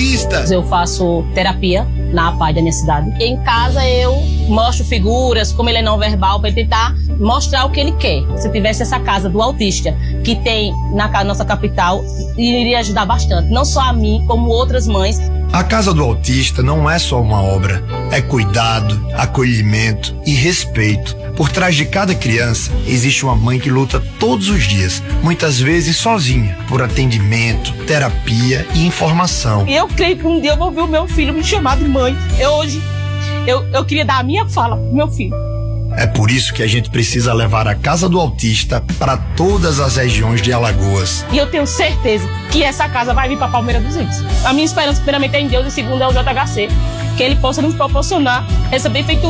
Autista. Eu faço terapia na APAE da minha cidade. E em casa eu mostro figuras, como ele é não verbal, para tentar mostrar o que ele quer. Se tivesse essa casa do autista, que tem na nossa capital, iria ajudar bastante. Não só a mim, como outras mães. A Casa do Autista não é só uma obra, é cuidado, acolhimento e respeito. Por trás de cada criança existe uma mãe que luta todos os dias, muitas vezes sozinha, por atendimento, terapia e informação. E eu creio que um dia eu vou ver o meu filho me chamar de mãe. Eu queria dar a minha fala pro meu filho. É por isso que a gente precisa levar a Casa do Autista para todas as regiões de Alagoas. E eu tenho certeza que essa casa vai vir para Palmeira dos Índios. A minha esperança, primeiramente, é em Deus e segundo é o JHC, que ele possa nos proporcionar essa benfeitura.